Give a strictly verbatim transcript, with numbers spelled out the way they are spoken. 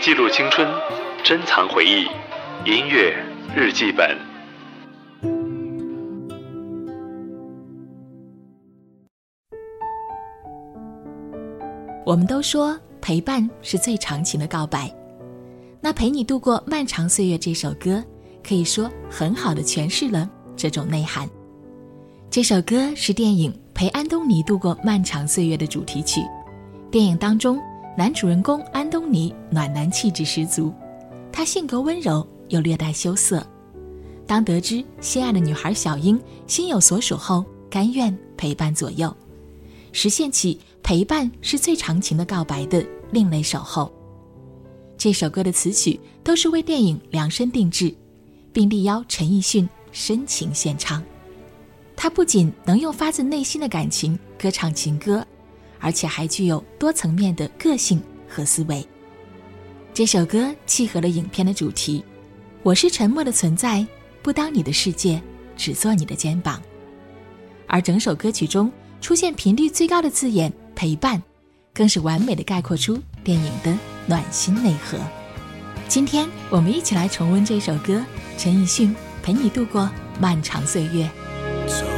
记录青春，珍藏回忆，音乐日记本。 我们都说陪伴是最长情的告白，那陪你度过漫长岁月这首歌可以说很好地诠释了这种内涵。这首歌是电影《陪安东尼度过漫长岁月》的主题曲。电影当中，男主人公安东尼暖男气质十足，他性格温柔又略带羞涩。当得知心爱的女孩小英心有所属后，甘愿陪伴左右，实现起陪伴是最长情的告白的另类守候。这首歌的词曲都是为电影量身定制，并力邀陈奕迅深情献唱。他不仅能用发自内心的感情歌唱情歌，而且还具有多层面的个性和思维。这首歌契合了影片的主题，我是沉默的存在，不当你的世界，只做你的肩膀。而整首歌曲中出现频率最高的字眼陪伴，更是完美地概括出电影的暖心内核。今天我们一起来重温这首歌，陈奕迅陪你度过漫长岁月。